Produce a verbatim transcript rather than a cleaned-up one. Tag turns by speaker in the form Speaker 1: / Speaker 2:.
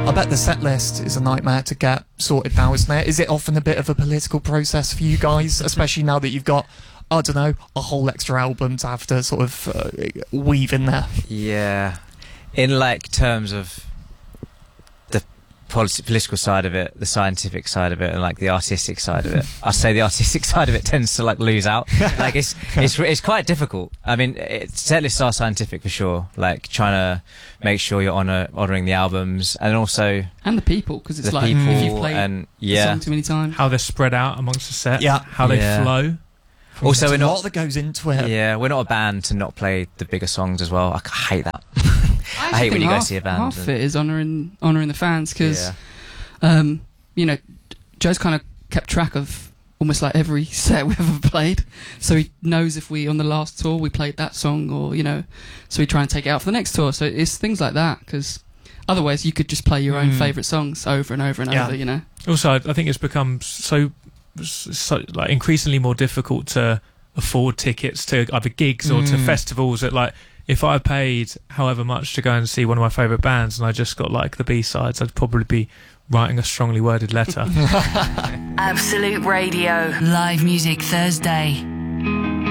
Speaker 1: I bet the set list is a nightmare to get sorted now, isn't it? Is it often a bit of a political process for you guys, especially now that you've got, I don't know, a whole extra album to have to sort of uh, weave in there?
Speaker 2: Yeah. In like terms of the polit- political side of it, the scientific side of it, and like the artistic side of it, I say the artistic side of it tends to like lose out. Like it's it's it's quite difficult. I mean, it, set lists are scientific for sure. Like trying to make sure you're honor, honoring the albums, and also
Speaker 3: and the people, because it's
Speaker 2: the
Speaker 3: like
Speaker 2: people
Speaker 3: if you've played
Speaker 2: and
Speaker 3: the
Speaker 2: yeah,
Speaker 3: song too many times.
Speaker 4: How they're spread out amongst the set.
Speaker 1: Yeah.
Speaker 4: How they
Speaker 2: Yeah.
Speaker 4: flow.
Speaker 2: Also,
Speaker 1: There's
Speaker 2: we're
Speaker 1: a
Speaker 2: not.
Speaker 1: lot that goes into it.
Speaker 2: Yeah, we're not a band to not play the bigger songs as well. I c- hate that.
Speaker 3: I,
Speaker 2: I hate when
Speaker 3: think
Speaker 2: you go
Speaker 3: half,
Speaker 2: see a band
Speaker 3: Half
Speaker 2: and-
Speaker 3: it is honouring honouring the fans, because
Speaker 2: Yeah.
Speaker 3: um, you know, Joe's kind of kept track of almost like every set we ever played, so he knows if we on the last tour we played that song, or you know, so we try and take it out for the next tour. So it's things like that, because otherwise you could just play your own
Speaker 4: Mm.
Speaker 3: favourite songs over and over and
Speaker 1: Yeah.
Speaker 3: over. You know.
Speaker 4: Also, I I think it's become so, so like increasingly more difficult to afford tickets to either gigs or to
Speaker 1: Mm.
Speaker 4: festivals. That like, if I paid however much to go and see one of my favourite bands and I just got like the B-sides, I'd probably be writing a strongly worded letter.
Speaker 5: Absolute Radio. Live Music Thursday.